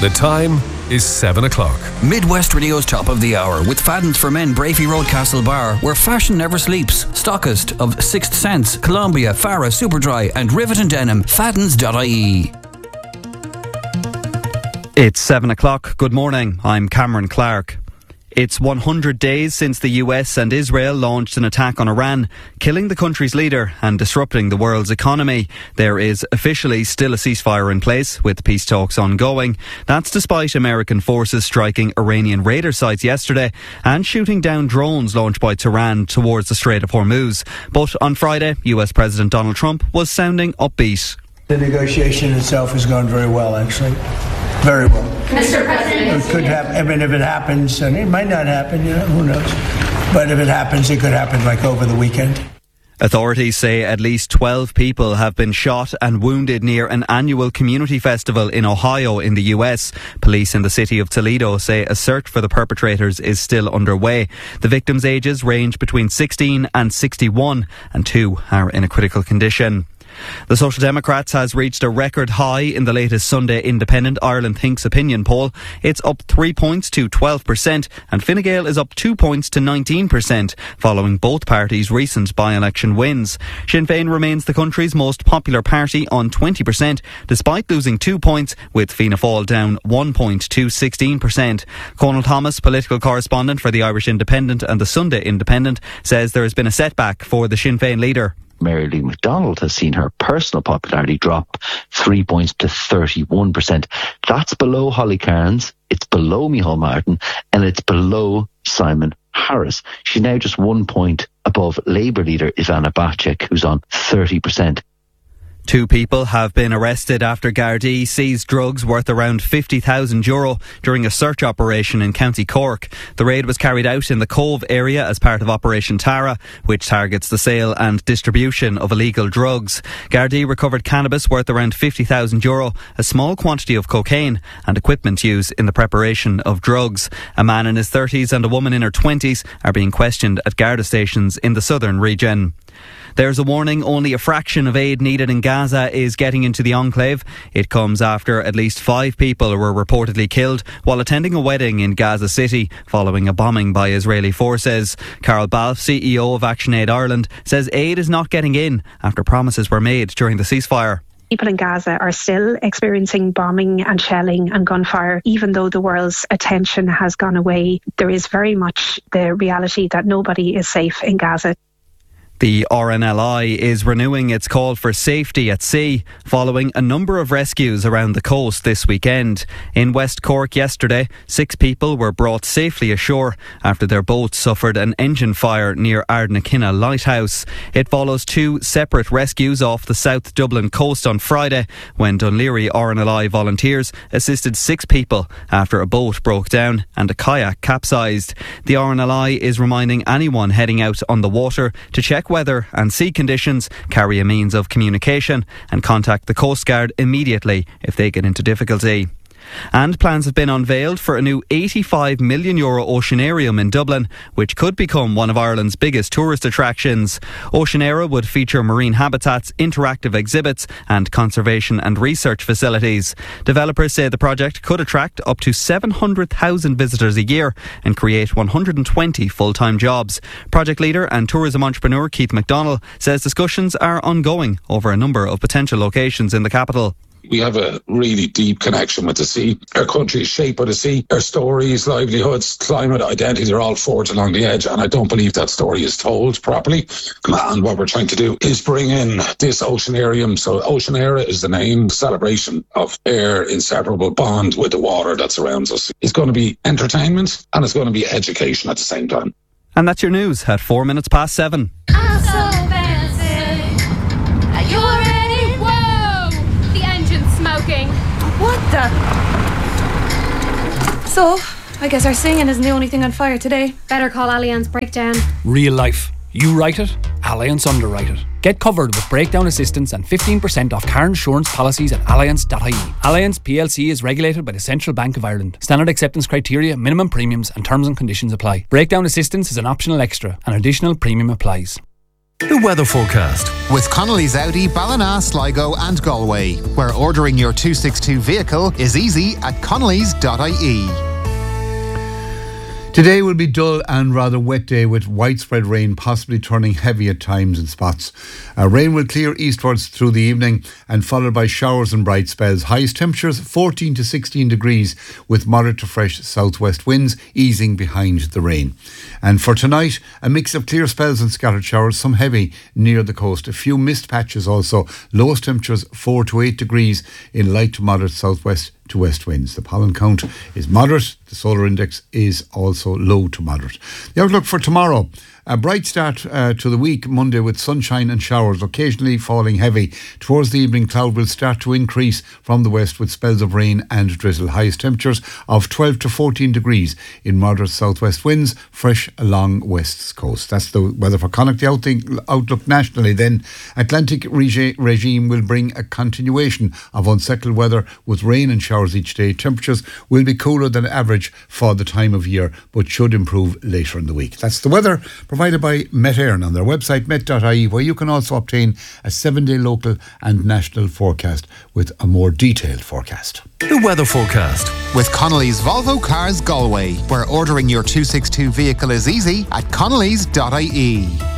The time is 7 o'clock. Midwest Radio's Top of the Hour with Fadden's for Men, Brafey Road, Castlebar, where fashion never sleeps. Stockist of Sixth Sense, Columbia, Farah, Superdry and Rivet and Denim. Faddens.ie. It's 7 o'clock. Good morning. I'm Cameron Clark. It's 100 days since the US and Israel launched an attack on Iran, killing the country's leader and disrupting the world's economy. There is officially still a ceasefire in place, with peace talks ongoing. That's despite American forces striking Iranian radar sites yesterday and shooting down drones launched by Tehran towards the Strait of Hormuz. But on Friday, US President Donald Trump was sounding upbeat. The negotiation itself has gone very well, actually. Very well. Mr. President. It could happen. I mean, if it happens, and it might not happen, who knows. But if it happens, it could happen like over the weekend. Authorities say at least 12 people have been shot and wounded near an annual community festival in Ohio in the US. Police in the city of Toledo say a search for the perpetrators is still underway. The victims' ages range between 16 and 61, and 2 are in a critical condition. The Social Democrats has reached a record high in the latest Sunday Independent Ireland Thinks opinion poll. It's up 3 points to 12% and Fine Gael is up 2 points to 19% following both parties' recent by-election wins. Sinn Féin remains the country's most popular party on 20% despite losing 2 points, with Fianna Fáil down 1 point to 16%. Conal Thomas, political correspondent for the Irish Independent and the Sunday Independent, says there has been a setback for the Sinn Féin leader. Mary Lee McDonald has seen her personal popularity drop 3 points to 31%. That's below Holly Cairns, it's below Micheál Martin, and it's below Simon Harris. She's now just 1 point above Labour leader Ivana Bacik, who's on 30%. 2 people have been arrested after Gardaí seized drugs worth around €50,000 during a search operation in County Cork. The raid was carried out in the Cove area as part of Operation Tara, which targets the sale and distribution of illegal drugs. Gardaí recovered cannabis worth around €50,000, a small quantity of cocaine and equipment used in the preparation of drugs. A man in his 30s and a woman in her 20s are being questioned at Garda stations in the southern region. There's a warning only a fraction of aid needed in Gaza is getting into the enclave. It comes after at least 5 people were reportedly killed while attending a wedding in Gaza City following a bombing by Israeli forces. Carol Balfe, CEO of ActionAid Ireland, says aid is not getting in after promises were made during the ceasefire. People in Gaza are still experiencing bombing and shelling and gunfire. Even though the world's attention has gone away, there is very much the reality that nobody is safe in Gaza. The RNLI is renewing its call for safety at sea following a number of rescues around the coast this weekend. In West Cork yesterday, 6 people were brought safely ashore after their boat suffered an engine fire near Ardnakina Lighthouse. It follows 2 separate rescues off the South Dublin coast on Friday when Dún Laoghaire RNLI volunteers assisted 6 people after a boat broke down and a kayak capsized. The RNLI is reminding anyone heading out on the water to check weather and sea conditions, carry a means of communication and contact the Coast Guard immediately if they get into difficulty. And plans have been unveiled for a new €85 million Oceanarium in Dublin, which could become one of Ireland's biggest tourist attractions. Oceanera would feature marine habitats, interactive exhibits and conservation and research facilities. Developers say the project could attract up to 700,000 visitors a year and create 120 full-time jobs. Project leader and tourism entrepreneur Keith McDonnell says discussions are ongoing over a number of potential locations in the capital. We have a really deep connection with the sea. Our country is shaped by the sea. Our stories, livelihoods, climate, identity are all forged along the edge, and I don't believe that story is told properly. And what we're trying to do is bring in this Oceanarium. So Oceanera is the name, celebration of our inseparable bond with the water that surrounds us. It's going to be entertainment and it's going to be education at the same time. And that's your news at 4 minutes past 7. I'm so fancy. Are you ready? Whoa! The engine's smoking. What the? So, I guess our singing isn't the only thing on fire today. Better call Allianz Breakdown. Real life. You write it, Allianz underwrite it. Get covered with breakdown assistance and 15% off car insurance policies at allianz.ie. Allianz plc is regulated by the Central Bank of Ireland. Standard acceptance criteria, minimum premiums and terms and conditions apply. Breakdown assistance is an optional extra. An additional premium applies. The weather forecast. With Connolly's Audi, Ballina, Sligo and Galway, where ordering your 262 vehicle is easy at connellys.ie. Today will be dull and rather wet day with widespread rain possibly turning heavy at times in spots. Rain will clear eastwards through the evening and followed by showers and bright spells. Highest temperatures 14 to 16 degrees with moderate to fresh southwest winds easing behind the rain. And for tonight, a mix of clear spells and scattered showers, some heavy near the coast. A few mist patches also. Lowest temperatures 4 to 8 degrees in light to moderate southwest to west winds. The pollen count is moderate. The solar index is also low to moderate. The outlook for tomorrow. A bright start to the week, Monday, with sunshine and showers, occasionally falling heavy. Towards the evening, cloud will start to increase from the west with spells of rain and drizzle. Highest temperatures of 12 to 14 degrees in moderate southwest winds, fresh along west coast. That's the weather for Connacht. The outlook nationally then. Atlantic regime will bring a continuation of unsettled weather with rain and showers each day. Temperatures will be cooler than average for the time of year, but should improve later in the week. That's the weather provided by Met Éireann on their website met.ie, where you can also obtain a 7-day local and national forecast with a more detailed forecast. The weather forecast. With Connolly's Volvo Cars Galway, where ordering your 262 vehicle is easy at connellys.ie.